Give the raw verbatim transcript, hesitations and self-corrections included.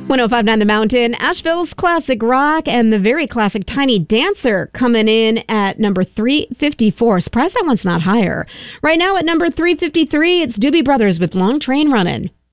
one oh five point nine The Mountain, Asheville's classic rock, and the very classic Tiny Dancer coming in at number three fifty-four. Surprised that one's not higher. Right now at number three fifty-three, it's Doobie Brothers with Long Train Running.